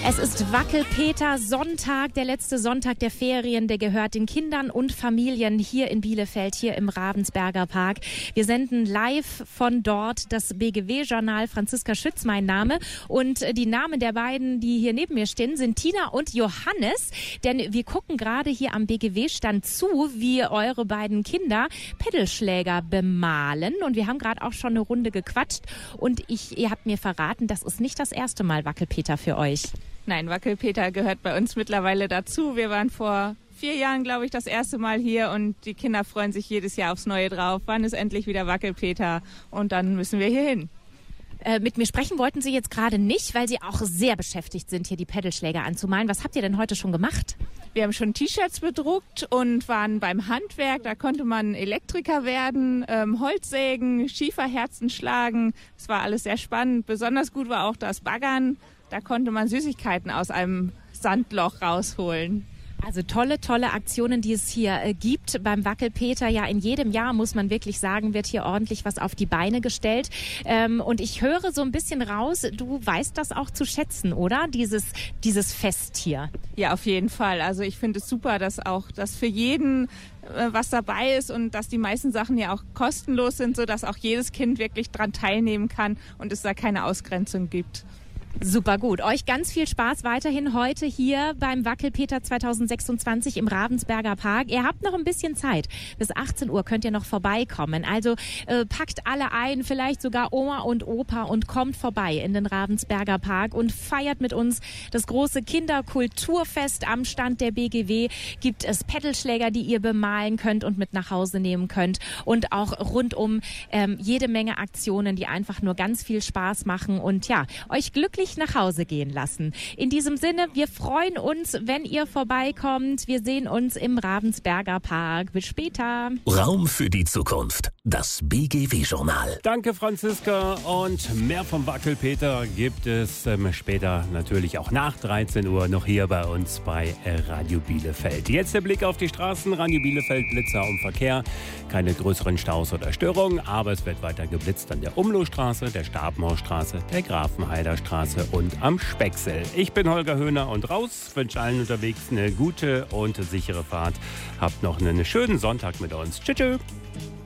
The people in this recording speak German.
Es ist Wackelpeter Sonntag, der letzte Sonntag der Ferien, der gehört den Kindern und Familien hier in Bielefeld, hier im Ravensberger Park. Wir senden live von dort das BGW-Journal. Franziska Schütz, mein Name. Und die Namen der beiden, die hier neben mir stehen, sind Tina und Johannes. Denn wir gucken gerade hier am BGW-Stand zu, wie eure beiden Kinder Pedalschläger bemalen. Und wir haben gerade auch schon eine Runde gequatscht. Und ihr habt mir verraten, das ist nicht das erste Mal Wackelpeter für euch. Nein, Wackelpeter gehört bei uns mittlerweile dazu. Wir waren vor 4 Jahren, glaube ich, das erste Mal hier und die Kinder freuen sich jedes Jahr aufs Neue drauf. Wann ist endlich wieder Wackelpeter? Und dann müssen wir hier hin. Mit mir sprechen wollten Sie jetzt gerade nicht, weil Sie auch sehr beschäftigt sind, hier die Pedalschläger anzumalen. Was habt ihr denn heute schon gemacht? Wir haben schon T-Shirts bedruckt und waren beim Handwerk. Da konnte man Elektriker werden, Holz sägen, Schieferherzen schlagen. Es war alles sehr spannend. Besonders gut war auch das Baggern. Da konnte man Süßigkeiten aus einem Sandloch rausholen. Also tolle Aktionen, die es hier gibt beim Wackelpeter. Ja, in jedem Jahr, muss man wirklich sagen, wird hier ordentlich was auf die Beine gestellt. Und ich höre so ein bisschen raus, du weißt das auch zu schätzen, oder? Dieses Fest hier. Ja, auf jeden Fall. Also ich finde es super, dass für jeden was dabei ist und dass die meisten Sachen ja auch kostenlos sind, sodass auch jedes Kind wirklich dran teilnehmen kann und es da keine Ausgrenzung gibt. Super gut. Euch ganz viel Spaß weiterhin heute hier beim Wackelpeter 2026 im Ravensberger Park. Ihr habt noch ein bisschen Zeit. Bis 18 Uhr könnt ihr noch vorbeikommen. Also packt alle ein, vielleicht sogar Oma und Opa und kommt vorbei in den Ravensberger Park und feiert mit uns das große Kinderkulturfest am Stand der BGW. Gibt es Pedalschläger, die ihr bemalen könnt und mit nach Hause nehmen könnt. Und auch rundum jede Menge Aktionen, die einfach nur ganz viel Spaß machen und ja, euch glücklich nach Hause gehen lassen. In diesem Sinne, wir freuen uns, wenn ihr vorbeikommt. Wir sehen uns im Ravensberger Park. Bis später. Raum für die Zukunft. Das BGW-Journal. Danke, Franziska. Und mehr vom Wackelpeter gibt es später natürlich auch nach 13 Uhr noch hier bei uns bei Radio Bielefeld. Jetzt der Blick auf die Straßen. Radio Bielefeld, Blitzer und Verkehr. Keine größeren Staus oder Störungen, aber es wird weiter geblitzt an der Umlohstraße, der Stabmauerstraße, der Grafenheider Straße und am Specksel. Ich bin Holger Höhner und raus. Wünsche allen unterwegs eine gute und sichere Fahrt. Habt noch einen schönen Sonntag mit uns. Tschüss.